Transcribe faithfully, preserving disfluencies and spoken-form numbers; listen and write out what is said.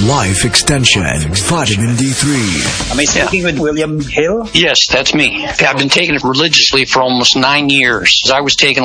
Life Extension, Vitamin D three. Am I speaking yeah. with William Hill? Yes, that's me. I've been taking it religiously for almost nine years. I was taking